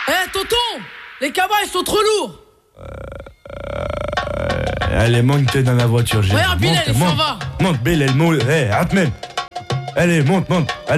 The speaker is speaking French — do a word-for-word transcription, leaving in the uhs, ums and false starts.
Eh, tonton, les cabas, ils sont trop lourds. Allez, monte dans la voiture. Regarde, Bilal, il s'en monte, va. monte, Bilal, monte. Hé, Atmen. Allez, monte, monte.